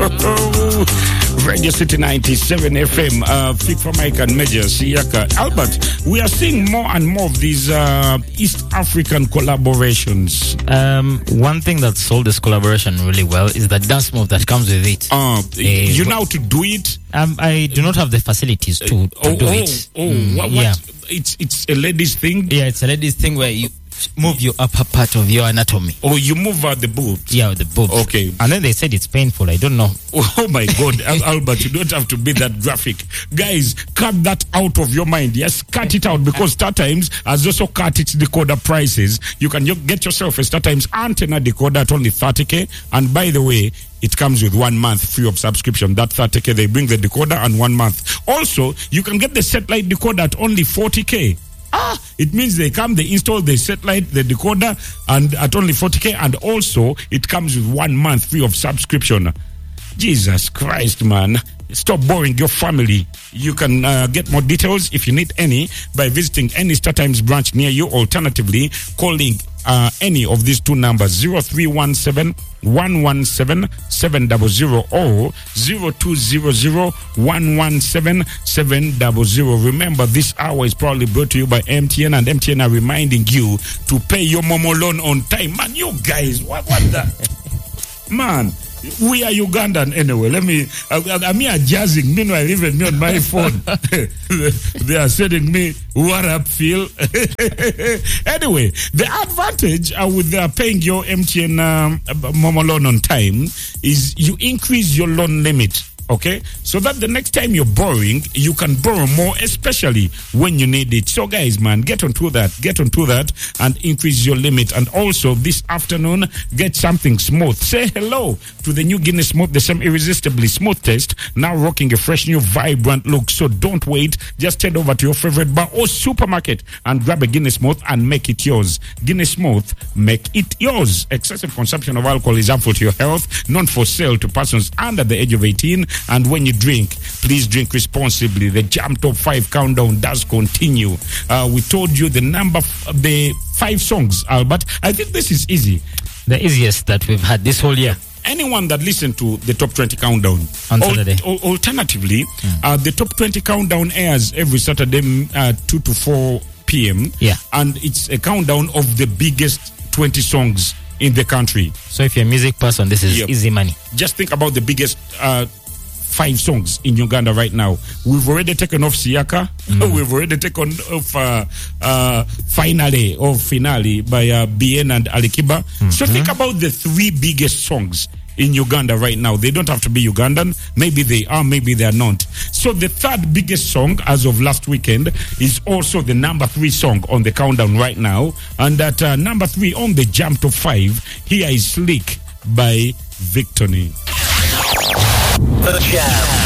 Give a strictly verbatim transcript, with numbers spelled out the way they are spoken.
Radio City ninety-seven F M, uh, Fit for Mike and Major Siaka. Albert, we are seeing more and more of these uh, East African collaborations. Um, one thing that sold this collaboration really well is the dance move that comes with it. Uh, uh, you know how to do it? Um, I do not have the facilities to, to oh, do oh, it. Oh, mm, what, what? Yeah. It's, it's a ladies thing? Yeah, it's a ladies thing where you move your upper part of your anatomy. Oh, you move uh, the boobs? Yeah, the boobs. Okay. And then they said it's painful. I don't know. Oh my God, Albert, you don't have to be that graphic. Guys, cut that out of your mind. Yes, cut it out, because StarTimes has also cut its decoder prices. You can get yourself a StarTimes antenna decoder at only thirty K. And by the way, it comes with one month free of subscription. That thirty K, they bring the decoder and one month. Also, you can get the satellite decoder at only forty K. Ah, it means they come, they install the satellite, the decoder, and at only forty K, and also it comes with one month free of subscription. Jesus Christ, man. Stop boring your family. You can uh, get more details, if you need any, by visiting any StarTimes branch near you. Alternatively, calling uh, any of these two numbers, zero three one seven, one one seven, seven zero zero or zero two zero zero, one one seven, seven zero zero. Remember, this hour is probably brought to you by M T N, and M T N are reminding you to pay your Momo loan on time. Man, you guys, what, what the... Man... We are Ugandan anyway. Let me. I, I'm here jazzing. Meanwhile, even me on my phone, they are sending me "What up, Phil?" Anyway, the advantage uh, with uh, paying your M T N um, Momo loan on time is you increase your loan limit. Okay, so that the next time you're borrowing, you can borrow more, especially when you need it. So guys, man, get onto that, get onto that and increase your limit. And also this afternoon, get something smooth. Say hello to the new Guinness Smooth, the same irresistibly smooth taste, now rocking a fresh new vibrant look. So don't wait, just head over to your favorite bar or supermarket and grab a Guinness Smooth and make it yours. Guinness Smooth, make it yours. Excessive consumption of alcohol is harmful to your health, not for sale to persons under the age of eighteen. And when you drink, please drink responsibly. The Jam Top five countdown does continue. Uh, we told you the number, f- the five songs, Albert. I think this is easy. The easiest that we've had this whole year. Anyone that listened to the Top twenty countdown, on Saturday. Al- al- alternatively, mm. uh, the Top twenty countdown airs every Saturday, uh, two to four p.m. Yeah. And it's a countdown of the biggest twenty songs in the country. So if you're a music person, this is yep. easy money. Just think about the biggest uh, five songs in Uganda right now. We've already taken off Siaka. Mm. We've already taken off uh, uh, Finale or Finale by uh, B N and Alikiba. Mm-hmm. So think about the three biggest songs in Uganda right now. They don't have to be Ugandan. Maybe they are, maybe they are not. So the third biggest song as of last weekend is also the number three song on the countdown right now. And at uh, number three on the Jam Top five, here is Slick by Victony. The Jam.